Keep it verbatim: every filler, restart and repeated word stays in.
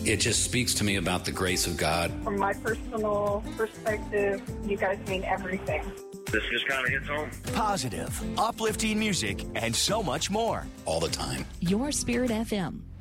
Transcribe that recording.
It just speaks to me about the grace of God. From my personal perspective, you guys mean everything. This just kind of hits home. Positive, uplifting music, and so much more. All the time. Your Spirit F M.